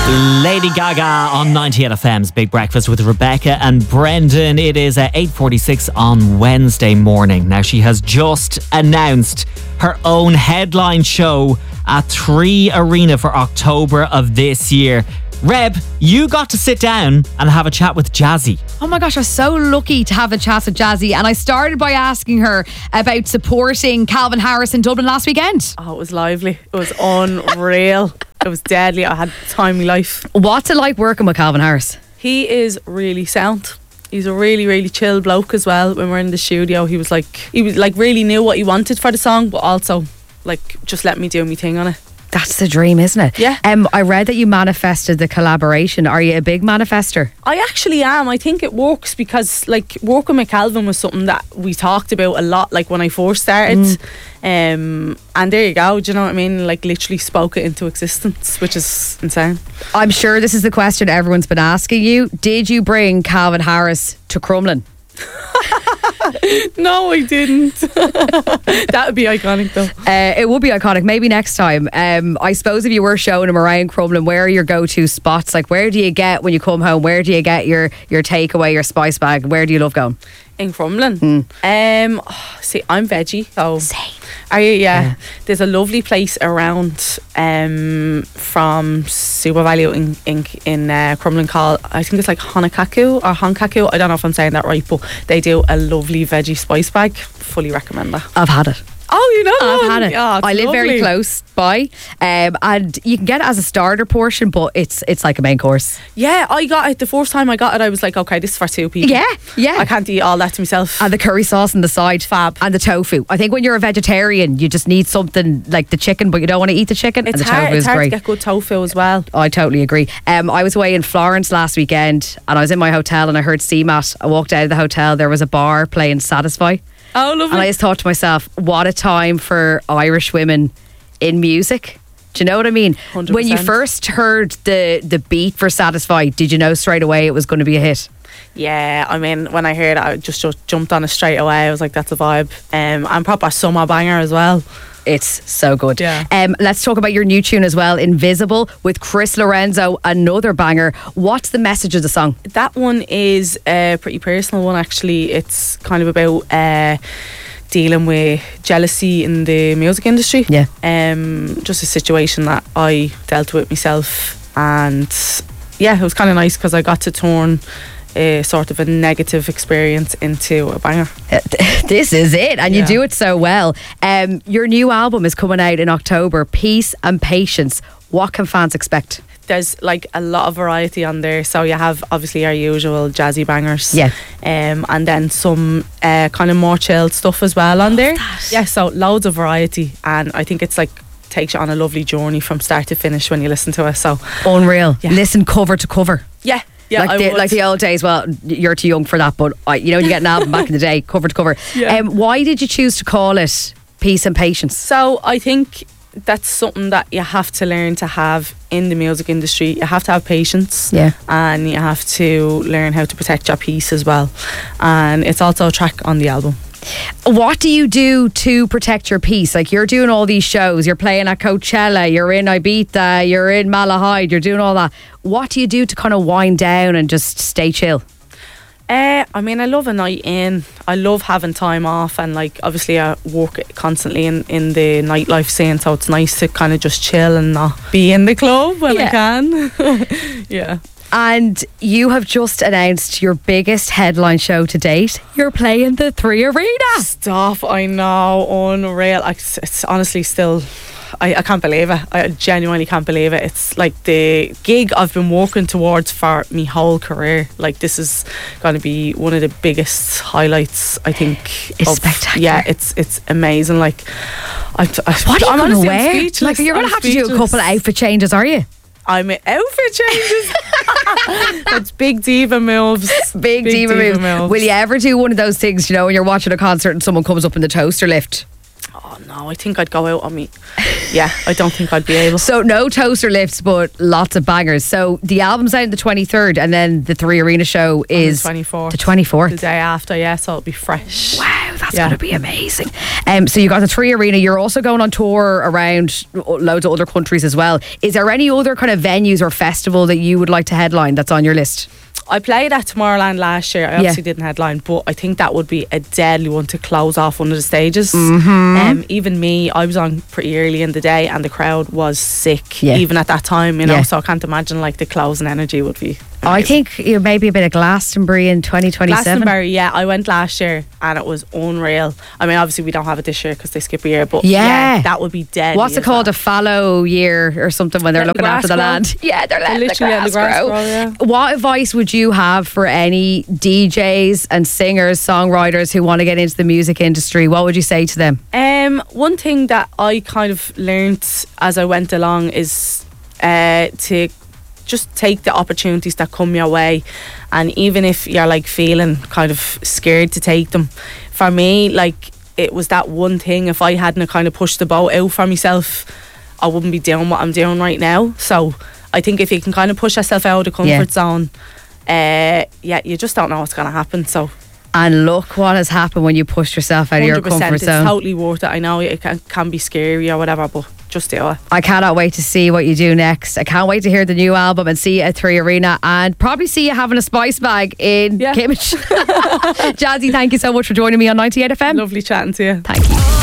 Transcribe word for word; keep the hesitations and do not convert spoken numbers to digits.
Lady Gaga on ninety-eight F M's Big Breakfast with Rebecca and Brendan. It is at eight forty-six on Wednesday morning. Now, she has just announced her own headline show at Three Arena for October of this year. Reb, you got to sit down and have a chat with Jazzy. Oh my gosh, I was so lucky to have a chat with Jazzy, and I started by asking her about supporting Calvin Harris in Dublin last weekend. Oh, it was lively. It was unreal. It was deadly. I had time of my life. What's it like working with Calvin Harris? He is really sound. He's a really, really chill bloke as well. When we're in the studio, he was like, he was like really knew what he wanted for the song, but also like just let me do my thing on it. That's the dream, isn't it? Yeah. Um, I read that you manifested the collaboration. Are you a big manifester? I actually am. I think it works because like working with Calvin was something that we talked about a lot, like when I first started. Mm. Um, and there you go, do you know what I mean? Like literally spoke it into existence, which is insane. I'm sure this is the question everyone's been asking you. Did you bring Calvin Harris to Crumlin? No, I didn't. That would be iconic though. Uh, it would be iconic. Maybe next time. Um, I suppose if you were showing him around Crumlin, where are your go-to spots? Like, where do you get when you come home? Where do you get your your takeaway, your spice bag? Where do you love going? In Crumlin. Mm. Um, oh, see, I'm veggie. So Same. Are you? Yeah. Yeah. There's a lovely place around um from Super Value in in, in uh, Crumlin called, I think it's like Honakaku or Honkaku. I don't know if I'm saying that right, but they do a lovely veggie spice bag. Fully recommend that. I've had it. Oh, you know, I've had it. Oh, I live lovely. very close by, um, and you can get it as a starter portion, but it's it's like a main course. Yeah, I got it the first time I got it. I was like, okay, this is for two people. Yeah, yeah. I can't eat all that to myself. And the curry sauce on the side, Fab. and the tofu. I think when you're a vegetarian, you just need something like the chicken, but you don't want to eat the chicken. It's and the hard. tofu It's is hard great. to get good tofu as well. I totally agree. Um, I was away in Florence last weekend, and I was in my hotel, and I heard C MAT. I walked out of the hotel. There was a bar playing Satisfy. Oh, lovely. And I just thought to myself, what a time for Irish women in music. Do you know what I mean? one hundred percent. When you first heard the, the beat for Satisfy, did you know straight away it was going to be a hit? Yeah, I mean, when I heard it, I just, just jumped on it straight away. I was like, that's a vibe. Um, and proper summer banger as well. It's so good. Yeah. Um, let's talk about your new tune as well, Invisible, with Chris Lorenzo, another banger. What's the message of the song? That one is a pretty personal one, actually. It's kind of about uh, dealing with jealousy in the music industry. Yeah. Um, just a situation that I dealt with myself. And yeah, it was kind of nice because I got to turn a sort of a negative experience into a banger. Uh, This is it, and Yeah. you do it so well. Um, your new album is coming out in October, Peace and Patience. What can fans expect? There's like a lot of variety on there. So you have obviously our usual jazzy bangers. Yeah. Um, and then some uh, kind of more chilled stuff as well on there. Yeah, so loads of variety. And I think it's like takes you on a lovely journey from start to finish when you listen to it. So Unreal. Yeah. Listen cover to cover. yeah. Yeah, like, I the, would. like the old days. Well, you're too young for that, but I, you know, you get an album back in the day, cover to cover. Yeah. Um, why did you choose to call it Peace and Patience? So I think that's something that you have to learn to have in the music industry. You have to have patience. Yeah. And you have to learn how to protect your peace as well. And it's also a track on the album. What do you do to protect your peace? Like, you're doing all these shows, you're playing at Coachella, you're in Ibiza, you're in Malahide, you're doing all that. What do you do to kind of wind down and just stay chill? Uh, I mean, I love a night in. I love having time off, and like obviously I work constantly in, in the nightlife scene, so it's nice to kind of just chill and not be in the club when Yeah. I can. Yeah. And you have just announced your biggest headline show to date. You're playing the Three Arena. Stop, I know, unreal. I, it's honestly still, I, I can't believe it. I genuinely can't believe it. It's like the gig I've been working towards for my whole career. Like, this is going to be one of the biggest highlights, I think. It's of- spectacular. Yeah, it's it's amazing. Like, I, I, What are you I'm going to honestly, I'm wear? speechless. Like, you're going I'm to have to do a speechless. couple of outfit changes, are you? I'm in outfit changes. That's big diva moves. Big, diva, move. Will you ever do one of those things, you know, when you're watching a concert and someone comes up in the toaster lift? Oh, Oh no, I think I'd go out on me. Yeah, I don't think I'd be able. So no toaster lifts, but lots of bangers. So the album's out on the twenty-third, and then the Three Arena show is the twenty-fourth. The twenty-fourth. The day after, yeah, so it'll be fresh. Wow, that's Yeah. going to be amazing. Um, so you got the Three Arena. You're also going on tour around loads of other countries as well. Is there any other kind of venues or festival that you would like to headline that's on your list? I played at Tomorrowland last year. I obviously didn't headline, but I think that would be a deadly one to close off one of the stages. Mm-hmm. Um, even me, I was on pretty early in the day, and the crowd was sick. Yeah. Even at that time, you know. Yeah. So I can't imagine like the closing energy would be. I amazing. think you know, maybe a bit of Glastonbury in twenty twenty-seven. Glastonbury, yeah, I went last year and it was unreal. I mean, obviously we don't have it this year because they skip a year, but Yeah. yeah, that would be deadly. What's it as called? well. A fallow year or something when they're Letting the looking after the grass land. Yeah, they're letting, literally the, letting grass the grass grow. grow, yeah. What advice would you have for any D Js and singers, songwriters who want to get into the music industry? What would you say to them? Um, one thing that I kind of learnt as I went along is uh, to just take the opportunities that come your way, and even if you're like feeling kind of scared to take them, for me, like it was that one thing. If I hadn't kind of pushed the boat out for myself, I wouldn't be doing what I'm doing right now. So I think if you can kind of push yourself out of the comfort Yeah. zone, uh, yeah, you just don't know what's going to happen. So And look what has happened when you pushed yourself out of your one hundred percent, comfort it's zone. totally worth it. I know it can, can be scary or whatever, but just do it. I cannot wait to see what you do next. I can't wait to hear the new album and see you at Three Arena, and probably see you having a spice bag in Yeah. Kimmage. Jazzy, thank you so much for joining me on ninety-eight F M. Lovely chatting to you. Thanks.